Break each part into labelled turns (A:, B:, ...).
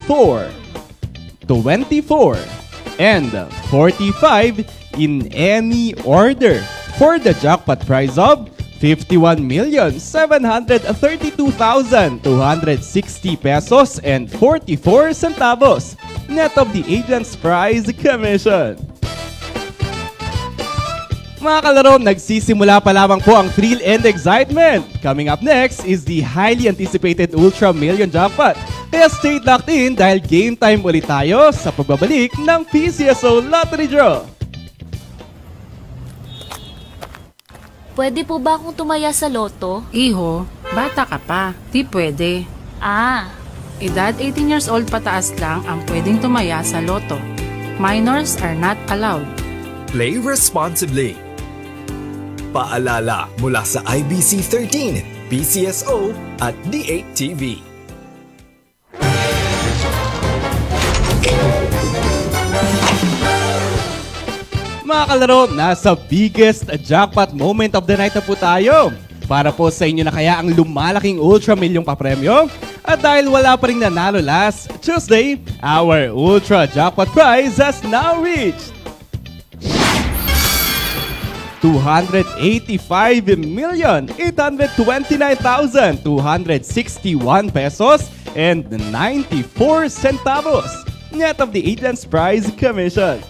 A: 34, 24, and 45 in any order for the jackpot prize of 51,732,260 pesos and 44 centavos, net of the agent's prize commission. Mga kalaro, nagsisimula pa lamang po ang thrill and excitement. Coming up next is the highly anticipated Ultra Million Jackpot. Kaya stay locked in dahil game time ulit tayo sa pagbabalik ng PCSO Lottery Draw.
B: Pwede po ba akong tumaya sa loto?
C: Iho, bata ka pa. Di pwede. Edad 18 years old pataas lang ang pwedeng tumaya sa loto. Minors are not allowed.
D: Play responsibly. Paalala mula sa IBC 13, PCSO at D8TV.
A: Mga kalaro, nasa biggest jackpot moment of the night na po tayo. Para po sa inyo na kaya ang lumalaking Ultra Milyong papremyo. At dahil wala pa rin nanalo last Tuesday, our Ultra Jackpot prize has now reached 285,829,261 pesos and 94 centavos, net of the agent's prize commission.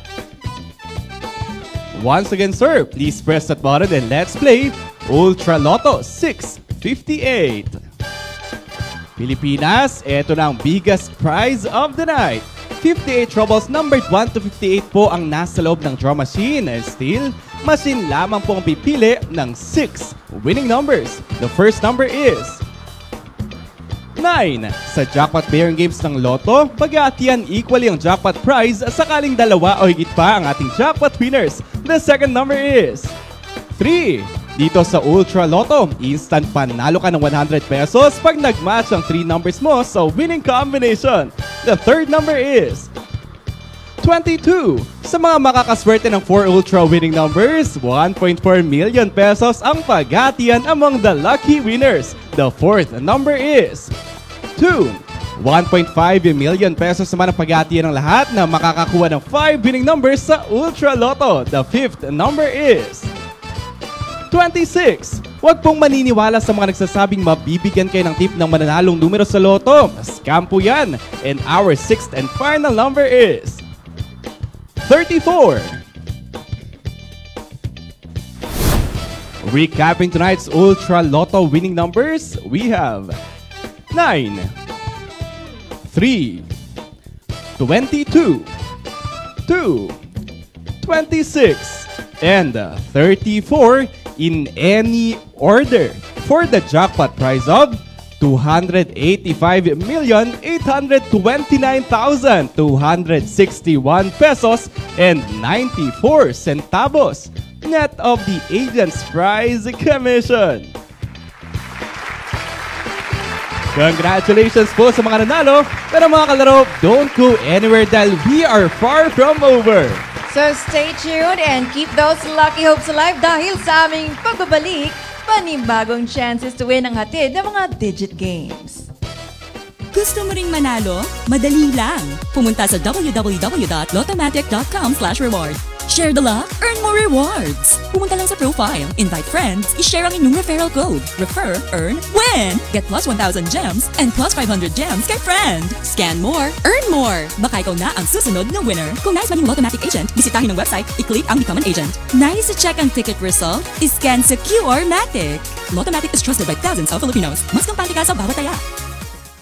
A: Once again, sir, please press that button and let's play Ultra Lotto 658. Pilipinas, ito na ang biggest prize of the night. 58 troubles numbered 1 to 58 po ang nasa loob ng draw machine. And still, machine lamang po ang pipili ng 6 winning numbers. The first number is 9. Sa jackpot bearing games ng Lotto, pag-aatian equally ang jackpot prize sakaling dalawa o higit pa ang ating jackpot winners. The second number is 3. Dito sa Ultra Lotto, instant panalo ka ng 100 pesos pag nag-match ang 3 numbers mo sa winning combination. The third number is 22. Sa mga makakaswerte ng 4 Ultra winning numbers, 1.4 million pesos ang pag-atian among the lucky winners. The fourth number is 2. 1.5 million pesos naman ang pag-atian ng lahat na makakakuha ng 5 winning numbers sa Ultra Lotto. The fifth number is 26. Huwag pong maniniwala sa mga nagsasabing mabibigyan kayo ng tip ng mananalong numero sa Lotto. Scam po yan. And our sixth and final number is 34. Recapping tonight's Ultra Lotto winning numbers, we have 9, 3, 22, 2, 26, and 34 in any order for the jackpot prize of 285,829,261 pesos and 94 centavos, net of the agent's prize commission. Congratulations po sa mga nanalo, pero mga kalaro, don't go anywhere dahil we are far from over.
E: So stay tuned and keep those lucky hopes alive dahil sa aming pagbabalik, panibagong chances to win ang hatid ng mga digit games.
F: Gusto mo ring manalo? Madali lang. Pumunta sa www.lottomatic.com/reward. Share the luck, earn more rewards. Pumunta lang sa profile, invite friends, i-share ang inyong referral code. Refer, earn, win! Get plus 1,000 gems and plus 500 gems kay friend. Scan more, earn more. Baka ikaw na ang susunod na winner. Kung nais maging Lottomatic agent, bisitahin ang website, i-click ang Become an Agent. Nais i-check ang ticket result? I-scan sa QR-matic. Lottomatic is trusted by thousands of Filipinos. Mas kampante ka sa bawat taya.